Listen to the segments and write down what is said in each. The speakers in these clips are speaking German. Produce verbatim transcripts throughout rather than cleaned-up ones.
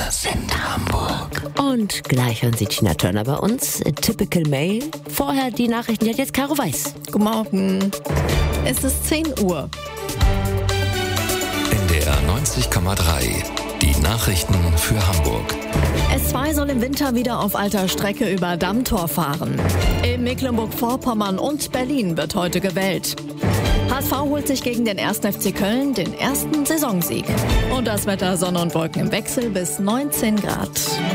Wir sind Hamburg. Und gleich hören Sie Tina Turner bei uns. Typical May. Vorher die Nachrichten, die hat jetzt Caro Weiß. Guten Morgen. Es ist zehn Uhr. N D R neunzig Komma drei. Die Nachrichten für Hamburg. S zwei soll im Winter wieder auf alter Strecke über Dammtor fahren. In Mecklenburg-Vorpommern und Berlin wird heute gewählt. H S V holt sich gegen den ersten F C Köln den ersten Saisonsieg. Und das Wetter: Sonne und Wolken im Wechsel bis neunzehn Grad.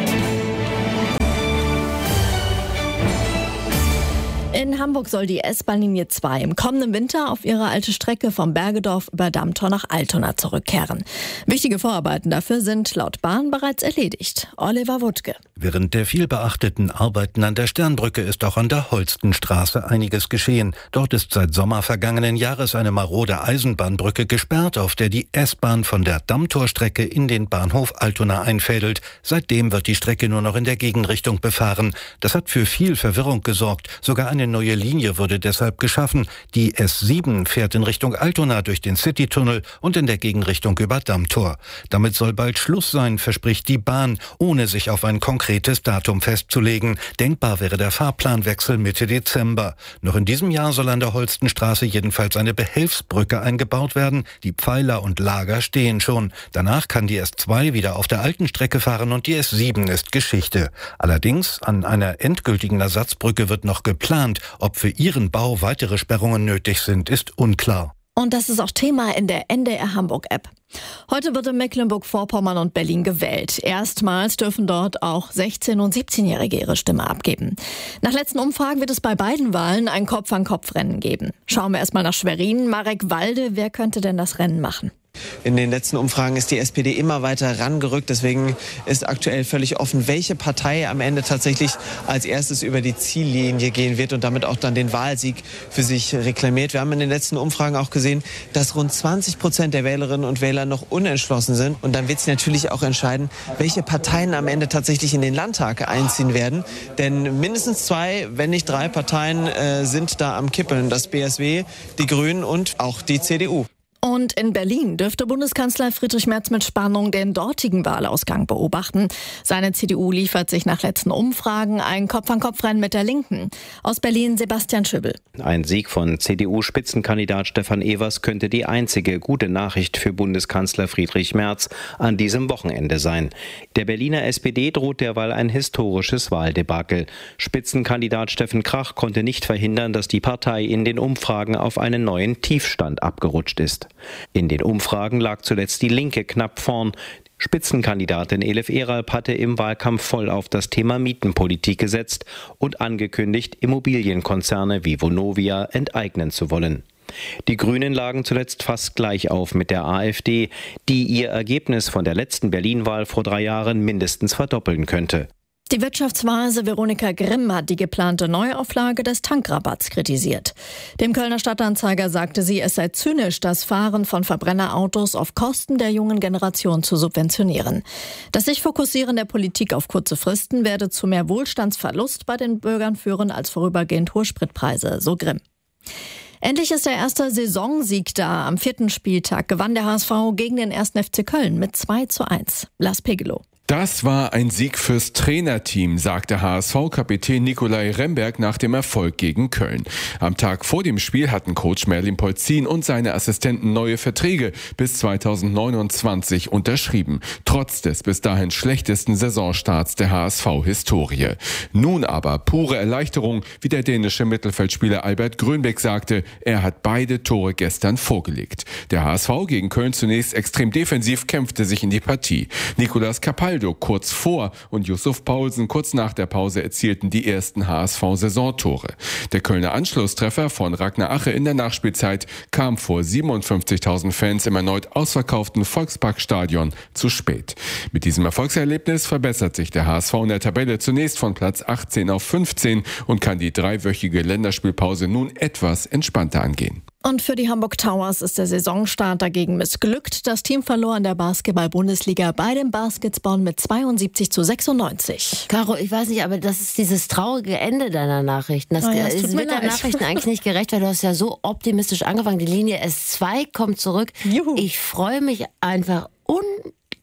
In Hamburg soll die S-Bahn-Linie zwei im kommenden Winter auf ihre alte Strecke vom Bergedorf über Dammtor nach Altona zurückkehren. Wichtige Vorarbeiten dafür sind laut Bahn bereits erledigt. Oliver Wuttke. Während der vielbeachteten Arbeiten an der Sternbrücke ist auch an der Holstenstraße einiges geschehen. Dort ist seit Sommer vergangenen Jahres eine marode Eisenbahnbrücke gesperrt, auf der die S-Bahn von der Dammtorstrecke in den Bahnhof Altona einfädelt. Seitdem wird die Strecke nur noch in der Gegenrichtung befahren. Das hat für viel Verwirrung gesorgt. Sogar eine neue Linie wurde deshalb geschaffen. Die S sieben fährt in Richtung Altona durch den Citytunnel und in der Gegenrichtung über Dammtor. Damit soll bald Schluss sein, verspricht die Bahn, ohne sich auf ein konkretes Datum festzulegen. Denkbar wäre der Fahrplanwechsel Mitte Dezember. Noch in diesem Jahr soll an der Holstenstraße jedenfalls eine Behelfsbrücke eingebaut werden. Die Pfeiler und Lager stehen schon. Danach kann die S zwei wieder auf der alten Strecke fahren und die S sieben ist Geschichte. Allerdings an einer endgültigen Ersatzbrücke wird noch geplant. Ob für ihren Bau weitere Sperrungen nötig sind, ist unklar. Und das ist auch Thema in der N D R Hamburg-App. Heute wird in Mecklenburg-Vorpommern und Berlin gewählt. Erstmals dürfen dort auch sechzehn- und siebzehnjährige ihre Stimme abgeben. Nach letzten Umfragen wird es bei beiden Wahlen ein Kopf-an-Kopf-Rennen geben. Schauen wir erstmal nach Schwerin. Marek Walde, wer könnte denn das Rennen machen? In den letzten Umfragen ist die S P D immer weiter rangerückt. Deswegen ist aktuell völlig offen, welche Partei am Ende tatsächlich als erstes über die Ziellinie gehen wird und damit auch dann den Wahlsieg für sich reklamiert. Wir haben in den letzten Umfragen auch gesehen, dass rund zwanzig Prozent der Wählerinnen und Wähler noch unentschlossen sind. Und dann wird es natürlich auch entscheiden, welche Parteien am Ende tatsächlich in den Landtag einziehen werden. Denn mindestens zwei, wenn nicht drei Parteien äh, sind da am Kippeln. Das B S W, die Grünen und auch die C D U. Und in Berlin dürfte Bundeskanzler Friedrich Merz mit Spannung den dortigen Wahlausgang beobachten. Seine C D U liefert sich nach letzten Umfragen ein Kopf-an-Kopf-Rennen mit der Linken. Aus Berlin Sebastian Schübbel. Ein Sieg von C D U-Spitzenkandidat Stefan Evers könnte die einzige gute Nachricht für Bundeskanzler Friedrich Merz an diesem Wochenende sein. Der Berliner S P D droht derweil ein historisches Wahldebakel. Spitzenkandidat Steffen Krach konnte nicht verhindern, dass die Partei in den Umfragen auf einen neuen Tiefstand abgerutscht ist. In den Umfragen lag zuletzt die Linke knapp vorn. Spitzenkandidatin Elif Eralp hatte im Wahlkampf voll auf das Thema Mietenpolitik gesetzt und angekündigt, Immobilienkonzerne wie Vonovia enteignen zu wollen. Die Grünen lagen zuletzt fast gleich auf mit der AfD, die ihr Ergebnis von der letzten Berlin-Wahl vor drei Jahren mindestens verdoppeln könnte. Die Wirtschaftsweise Veronika Grimm hat die geplante Neuauflage des Tankrabatts kritisiert. Dem Kölner Stadtanzeiger sagte sie, es sei zynisch, das Fahren von Verbrennerautos auf Kosten der jungen Generation zu subventionieren. Das sich Fokussieren der Politik auf kurze Fristen werde zu mehr Wohlstandsverlust bei den Bürgern führen als vorübergehend hohe Spritpreise, so Grimm. Endlich ist der erste Saisonsieg da. Am vierten Spieltag gewann der H S V gegen den ersten F C Köln mit zwei zu eins. Lars Pegelow. Das war ein Sieg fürs Trainerteam, sagte H S V-Kapitän Nikolai Remberg nach dem Erfolg gegen Köln. Am Tag vor dem Spiel hatten Coach Merlin Polzin und seine Assistenten neue Verträge bis zweitausendneunundzwanzig unterschrieben, trotz des bis dahin schlechtesten Saisonstarts der H S V-Historie. Nun aber pure Erleichterung, wie der dänische Mittelfeldspieler Albert Grönbeck sagte, er hat beide Tore gestern vorgelegt. Der H S V gegen Köln zunächst extrem defensiv kämpfte sich in die Partie. Nicolas Capaldo kurz vor und Yusuf Paulsen kurz nach der Pause erzielten die ersten H S V-Saisontore. Der Kölner Anschlusstreffer von Ragnar Ache in der Nachspielzeit kam vor siebenundfünfzigtausend Fans im erneut ausverkauften Volksparkstadion zu spät. Mit diesem Erfolgserlebnis verbessert sich der H S V in der Tabelle zunächst von Platz achtzehn auf fünfzehn und kann die dreiwöchige Länderspielpause nun etwas entspannter angehen. Und für die Hamburg Towers ist der Saisonstart dagegen missglückt. Das Team verlor in der Basketball-Bundesliga bei den Basketball mit zweiundsiebzig zu sechsundneunzig. Caro, ich weiß nicht, aber das ist dieses traurige Ende deiner Nachrichten. Das, oh ja, es das wird der Nachrichten eigentlich nicht gerecht, weil du hast ja so optimistisch angefangen. Die Linie S zwei kommt zurück. Juhu. Ich freue mich einfach unglaublich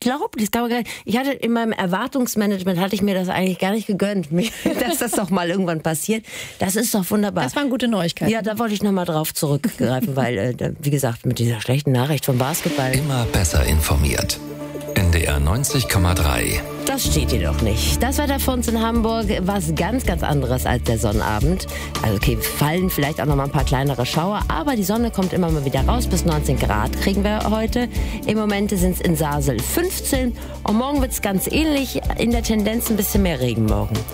unglaublich. Das kann man gar nicht. Ich hatte in meinem Erwartungsmanagement hatte ich mir das eigentlich gar nicht gegönnt, dass das doch mal irgendwann passiert. Das ist doch wunderbar. Das waren gute Neuigkeiten. Ja, da wollte ich nochmal drauf zurückgreifen, weil, äh, wie gesagt, mit dieser schlechten Nachricht vom Basketball. Immer besser informiert. N D R neunzig Komma drei. Das steht hier doch nicht. Das Wetter für uns in Hamburg was ganz, ganz anderes als der Sonnabend. Also okay, fallen vielleicht auch noch mal ein paar kleinere Schauer, aber die Sonne kommt immer mal wieder raus. Bis neunzehn Grad kriegen wir heute. Im Moment sind es in Sasel fünfzehn und morgen wird es ganz ähnlich. In der Tendenz ein bisschen mehr Regen morgen.